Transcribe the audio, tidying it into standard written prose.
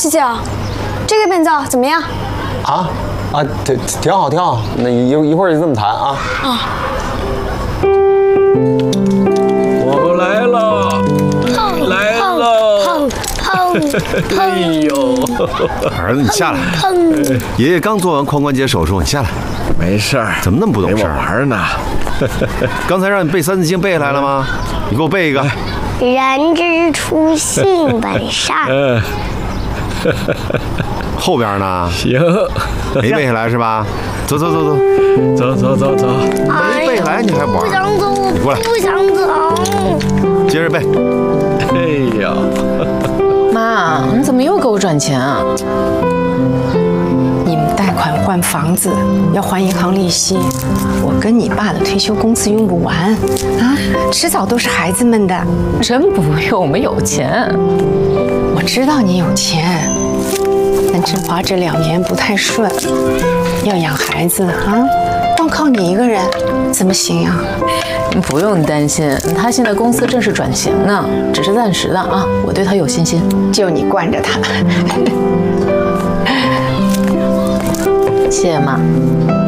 琪琪啊，这个变奏怎么样？ 挺好挺好。那一会儿就这么弹啊。 我们来了，来了！哎呦， 儿子，你下来。爷爷刚做完髋关节手术，你下来。 没事儿。 怎么那么不懂事陪我玩呢？ 刚才让你背《三字经》背下来了吗？你给我背一个。 人之初，性本善。 后边呢？ 行， 没背下来是吧？走。 走。 没背下来你还玩？ 不想走， 你过来， 不想走。 接着背。 哎呀， 妈，你怎么又给我转钱啊？ 你们贷款换房子要还银行利息，我跟你爸的退休工资用不完啊，迟早都是孩子们的。 真不用，我们有钱。 我知道你有钱，但振华这2年不太顺，要养孩子啊，光靠你一个人怎么行呀？ 不用担心，他现在公司正是转型呢，只是暂时的啊，我对他有信心。 就你惯着他。 谢谢妈。